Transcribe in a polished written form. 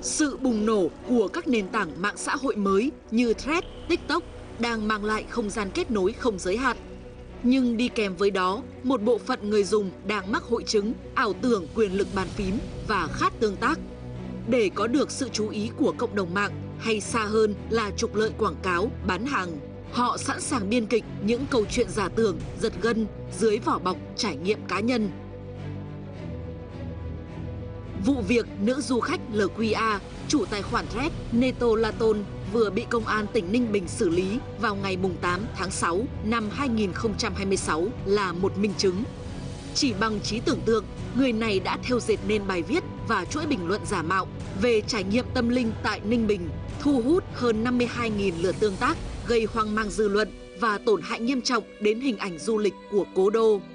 Sự bùng nổ của các nền tảng mạng xã hội mới như Threads, TikTok đang mang lại không gian kết nối không giới hạn. Nhưng đi kèm với đó, một bộ phận người dùng đang mắc hội chứng, ảo tưởng quyền lực bàn phím và khát tương tác. Để có được sự chú ý của cộng đồng mạng hay xa hơn là trục lợi quảng cáo, bán hàng, họ sẵn sàng biên kịch những câu chuyện giả tưởng, giật gân dưới vỏ bọc trải nghiệm cá nhân. Vụ việc nữ du khách LQA, chủ tài khoản Threads Neto Laton vừa bị Công an tỉnh Ninh Bình xử lý vào ngày 8 tháng 6 năm 2026 là một minh chứng. Chỉ bằng trí tưởng tượng, người này đã thêu dệt nên bài viết và chuỗi bình luận giả mạo về trải nghiệm tâm linh tại Ninh Bình, thu hút hơn 52.000 lượt tương tác, gây hoang mang dư luận và tổn hại nghiêm trọng đến hình ảnh du lịch của cố đô.